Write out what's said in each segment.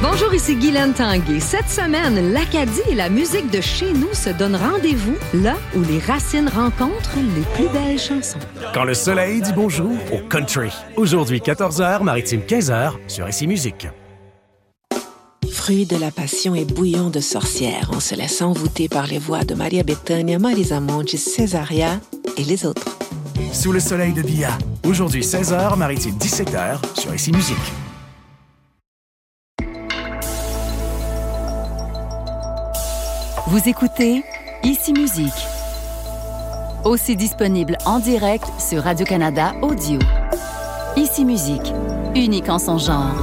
Bonjour, ici Guylaine Tanguay. Cette semaine, l'Acadie et la musique de chez nous se donnent rendez-vous là où les racines rencontrent les plus belles chansons. Quand le soleil dit bonjour au country. Aujourd'hui, 14h, maritime 15h, sur ICI Musique. Fruit de la passion et bouillon de sorcière, on se laisse envoûter par les voix de Maria Bethânia, Marisa Monte, Césaria et les autres. Sous le soleil de Bia. Aujourd'hui, 16h, maritime 17h, sur ICI Musique. Vous écoutez ICI Musique. Aussi disponible en direct sur Radio-Canada Audio. ICI Musique, unique en son genre.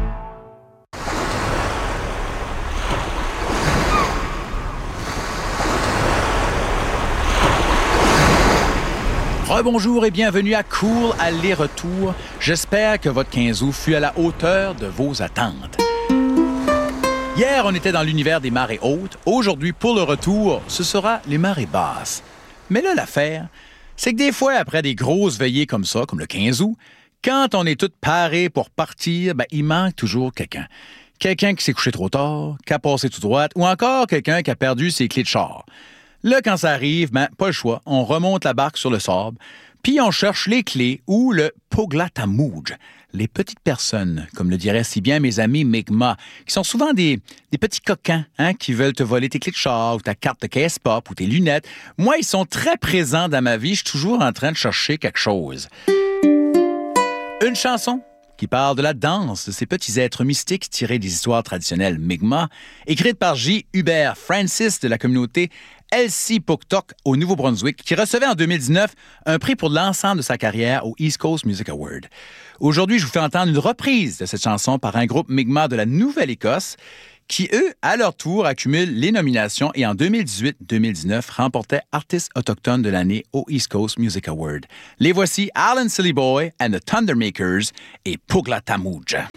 Rebonjour et bienvenue à Cool Aller-Retour. J'espère que votre 15 août fut à la hauteur de vos attentes. Hier, on était dans l'univers des marées hautes. Aujourd'hui, pour le retour, ce sera les marées basses. Mais là, l'affaire, c'est que des fois, après des grosses veillées comme ça, comme le 15 août, quand on est tous parés pour partir, il manque toujours quelqu'un. Quelqu'un qui s'est couché trop tard, qui a passé tout droit, ou encore quelqu'un qui a perdu ses clés de char. Là, quand ça arrive, pas le choix, on remonte la barque sur le sable, puis on cherche les clés ou le poglatamooge, les petites personnes, comme le diraient si bien mes amis Mi'kmaq, qui sont souvent des petits coquins qui veulent te voler tes clés de char ou ta carte de caisse pop ou tes lunettes. Moi, ils sont très présents dans ma vie, je suis toujours en train de chercher quelque chose. Une chanson qui parle de la danse de ces petits êtres mystiques tirés des histoires traditionnelles Mi'kmaq, écrite par J. Hubert Francis de la communauté Elsipogtog au Nouveau-Brunswick, qui recevait en 2019 un prix pour l'ensemble de sa carrière au East Coast Music Award. Aujourd'hui, je vous fais entendre une reprise de cette chanson par un groupe Mi'kmaq de la Nouvelle-Écosse qui, eux, à leur tour, accumulent les nominations et en 2018-2019 remportaient Artiste autochtone de l'année au East Coast Music Award. Les voici Alan Sillyboy and the Thundermakers et Poglatamooge.